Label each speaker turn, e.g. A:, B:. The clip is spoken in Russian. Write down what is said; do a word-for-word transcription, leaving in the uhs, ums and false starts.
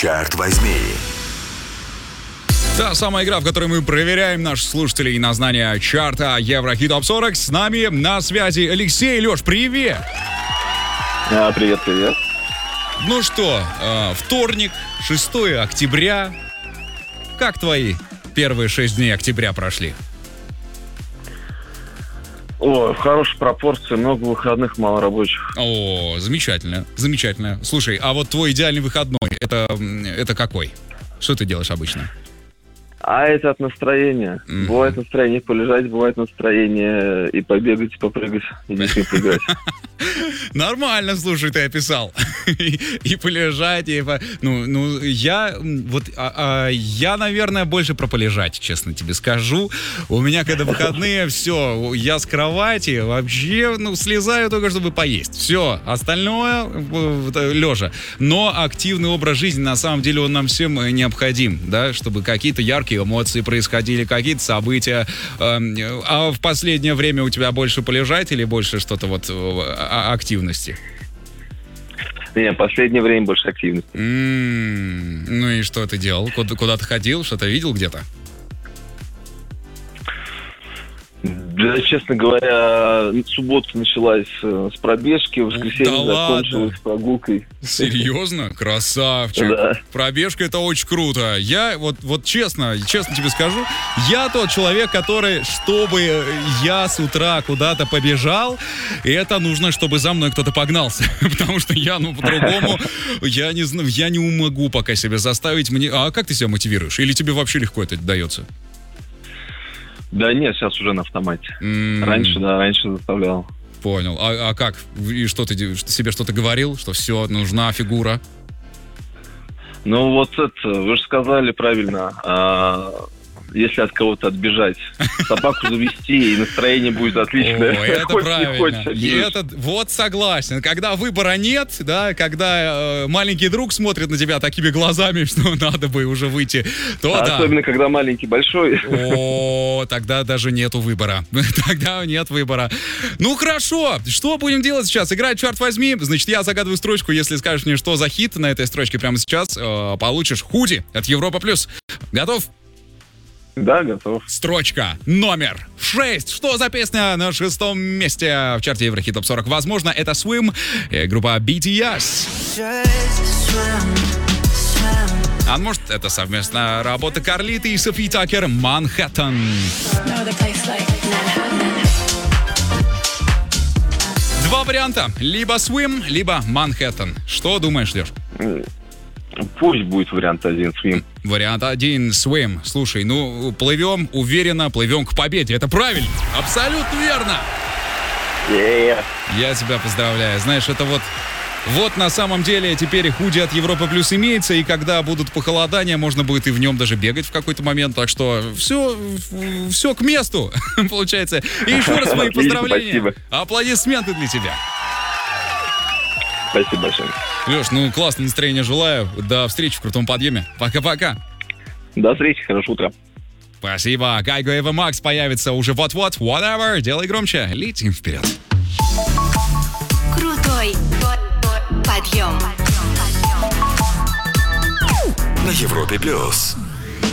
A: Чарт возьми.
B: Та самая игра, в которой мы проверяем наших слушателей на знание чарта Еврохит Топ сорок. С нами на связи Алексей. Леш, привет!
C: А, привет, привет.
B: Ну что, э, вторник, шестое октября. Как твои первые шесть дней октября прошли?
C: О, в хорошей пропорции, много выходных, мало рабочих.
B: О, замечательно, замечательно. Слушай, а вот твой идеальный выходной, это, это какой? Что ты делаешь обычно?
C: А это от настроения. Mm-hmm. Бывает настроение полежать, бывает настроение и побегать, и попрыгать, и детьми поиграть.
B: Нормально, слушай, ты описал. и, и полежать, и... Ну, ну я... Вот, а, а, я, наверное, больше про полежать, честно тебе скажу. У меня, когда выходные, все, я с кровати вообще, ну, слезаю только, чтобы поесть. Все, остальное лежа. Но активный образ жизни, на самом деле, он нам всем необходим, да, чтобы какие-то яркие эмоции происходили, какие-то события. А в последнее время у тебя больше полежать или больше что-то вот активности?
C: Не, в последнее время больше активности.
B: Mm-hmm. Ну и что ты делал? Куда, куда ты ходил? Что-то видел где-то?
C: Да, честно говоря, суббота началась с пробежки, в воскресенье да закончилась прогулкой.
B: Серьезно? Красавчик. Да. Пробежка — это очень круто. Я вот, вот честно, честно тебе скажу, я тот человек, который, чтобы я с утра куда-то побежал, это нужно, чтобы за мной кто-то погнался. Потому что я, ну, по-другому, я не знаю, я не могу пока себя заставить. Мне... А как ты себя мотивируешь? Или тебе вообще легко это дается?
C: Да нет, сейчас уже на автомате. Mm. Раньше, да, раньше заставлял.
B: Понял. А, а как? И что ты себе что-то говорил? Что все, нужна фигура?
C: Ну вот это, вы же сказали правильно. А, если от кого-то отбежать, собаку завести, и настроение будет отличное.
B: О, это
C: хоть
B: правильно.
C: Не хочешь,
B: и это, вот согласен. Когда выбора нет, да, когда э, маленький друг смотрит на тебя такими глазами, что надо бы уже выйти, то
C: а
B: да.
C: Особенно, когда маленький большой.
B: О, тогда даже нету выбора. Тогда нет выбора. Ну хорошо, что будем делать сейчас? Играть «Чарт возьми». Значит, я загадываю строчку. Если скажешь мне, что за хит на этой строчке прямо сейчас, э, получишь худи от Европа Плюс. Готов?
C: Да, готов.
B: Строчка номер шесть. Что за песня на шестом месте в чарте Еврохит Топ сорок? Возможно, это Swim и группа би ти эс. А может, это совместная работа Карлиты и Софи Таккер «Манхэттен». Два варианта. Либо Swim, либо «Манхэттен». Что думаешь, Леш?
C: Пусть будет вариант один, Swim.
B: Вариант один, Swim. Слушай, ну, плывем уверенно, плывем к победе. Это правильно. Абсолютно верно.
C: Yeah.
B: Я тебя поздравляю. Знаешь, это вот... Вот на самом деле теперь худи от Европа Плюс имеется, и когда будут похолодания, можно будет и в нем даже бегать в какой-то момент. Так что все, все к месту, получается. И еще раз мои поздравления.
C: Спасибо.
B: Аплодисменты для тебя.
C: Спасибо большое.
B: Леш, ну классное настроение желаю. До встречи в крутом подъеме. Пока-пока.
C: До встречи, хорошего утра.
B: Спасибо. Кайго Эва Макс появится уже вот-вот. Whatever. Делай громче. Летим вперед.
D: Крутой подъем.
A: На Европе Плюс.